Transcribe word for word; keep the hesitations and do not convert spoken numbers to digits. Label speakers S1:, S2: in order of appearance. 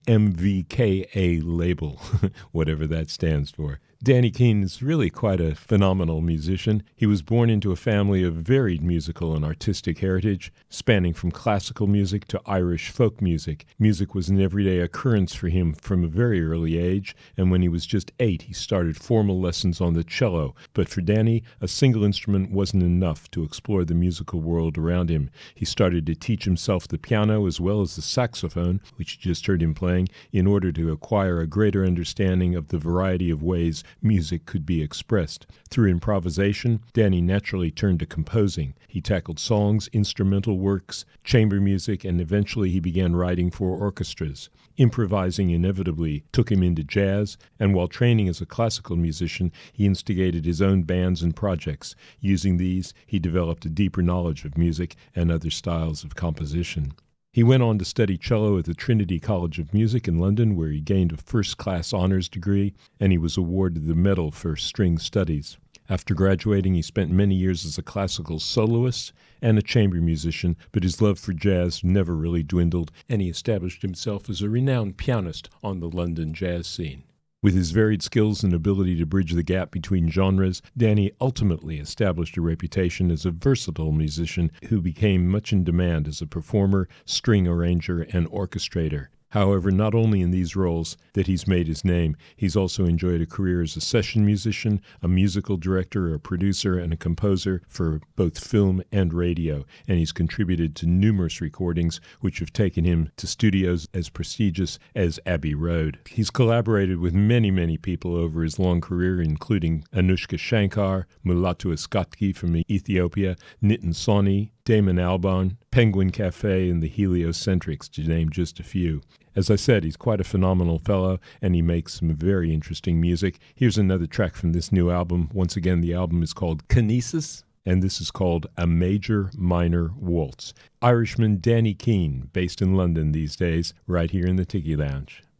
S1: M V K A label, whatever that stands for. Danny Keene is really quite a phenomenal musician. He was born into a family of varied musical and artistic heritage, spanning from classical music to Irish folk music. Music was an everyday occurrence for him from a very early age, and when he was just eight, he started formal lessons on the cello. But for Danny, a single instrument wasn't enough to explore the musical world around him. He started to teach himself the piano as well as the saxophone, which you just heard him playing, in order to acquire a greater understanding of the variety of ways music could be expressed. Through improvisation, Danny naturally turned to composing. He tackled songs, instrumental works, chamber music, and eventually he began writing for orchestras. Improvising inevitably took him into jazz, and while training as a classical musician, he instigated his own bands and projects. Using these, he developed a deeper knowledge of music and other styles of composition. He went on to study cello at the Trinity College of Music in London, where he gained a first-class honors degree, and he was awarded the Medal for String Studies. After graduating, he spent many years as a classical soloist and a chamber musician, but his love for jazz never really dwindled, and he established himself as a renowned pianist on the London jazz scene. With his varied skills and ability to bridge the gap between genres, Danny ultimately established a reputation as a versatile musician who became much in demand as a performer, string arranger, and orchestrator. However, not only in these roles that he's made his name, he's also enjoyed a career as a session musician, a musical director, a producer, and a composer for both film and radio, and he's contributed to numerous recordings which have taken him to studios as prestigious as Abbey Road. He's collaborated with many, many people over his long career, including Anushka Shankar, Mulatu Eskotki from Ethiopia, Nitin Sawhney, Damon Albarn, Penguin Cafe, and the Heliocentrics, to name just a few. As I said, he's quite a phenomenal fellow, and he makes some very interesting music. Here's another track from this new album. Once again, the album is called Kinesis, and this is called A Major Minor Waltz. Irishman Danny Keene, based in London these days, right here in the Tiki Lounge.